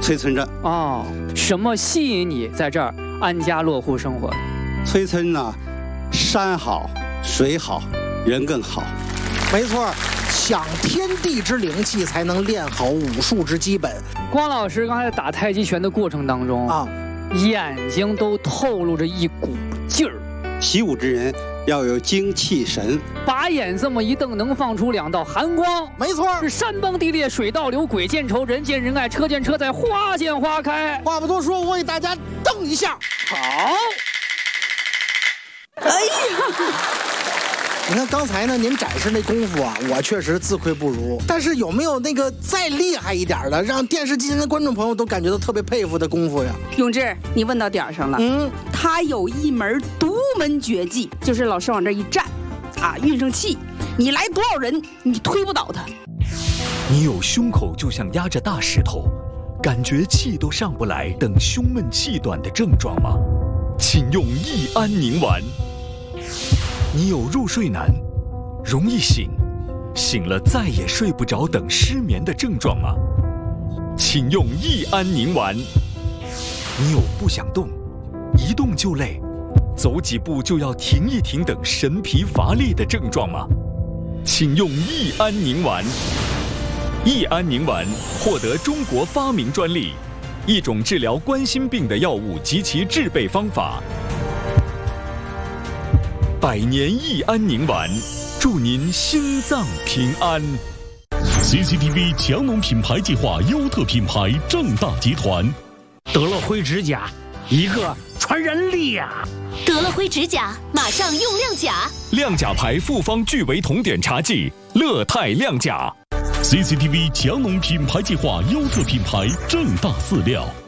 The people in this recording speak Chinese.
崔村镇。 哦，什么吸引你在这儿安家落户生活的？ 崔村呢，山好，水好，人更好。 没错，享天地之灵气，才能练好武术之基本。 光老师刚才打太极拳的过程当中啊，眼睛都透露着一股劲儿。 习武之人要有精气神， 把眼这么一瞪，能放出2道寒光。 没错， 是山崩地裂，水倒流，鬼见愁，人见人爱，车见车载，花见花开。 话不多说，我给大家瞪一下。 好。 哎呀！你看刚才呢，您展示那功夫啊，我确实自愧不如。但是有没有那个再厉害一点的，让电视机前的观众朋友都感觉到特别佩服的功夫呀？ 永志，你问到点儿上了。他有一门独门绝技，就是老师往这一站，啊，运上气，你来多少人，你推不倒他。 你有胸口就像压着大石头，感觉气都上不来等胸闷气短的症状吗？请用益安宁丸。你有入睡难、容易醒、醒了再也睡不着等失眠的症状吗？请用益安宁丸。你有不想动、一动就累、走几步就要停一停等神疲乏力的症状吗？请用益安宁丸。益安宁丸获得中国发明专利，一种治疗冠心病的药物及其制备方法。100年益安宁丸，祝您心脏平安。 CCTV 强农品牌计划优特品牌正大集团。 德乐辉指甲，一个传人力呀！ 德乐辉指甲，马上用亮甲。 亮甲牌复方聚维酮碘茶剂，乐泰亮甲。CCTV 强农品牌计划优特品牌正大饲料。